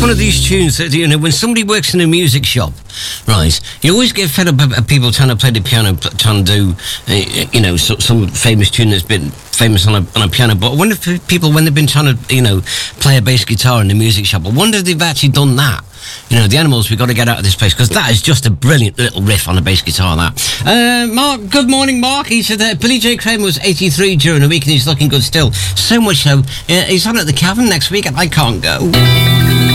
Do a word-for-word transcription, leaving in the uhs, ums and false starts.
one of these tunes that, you know, when somebody works in a music shop, right, you always get fed up of people trying to play the piano, trying to do, uh, you know, so, some famous tune that's been famous on a, on a piano. But I wonder if people, when they've been trying to, you know, play a bass guitar in the music shop, I wonder if they've actually done that. You know, the Animals, we've got to get out of this place, because that is just a brilliant little riff on a bass guitar, that. Uh, Mark, good morning, Mark. He said that Billy J. Kramer was eighty-three during the week, and he's looking good still. So much so, uh, he's on at the Cavern next week, and I can't go.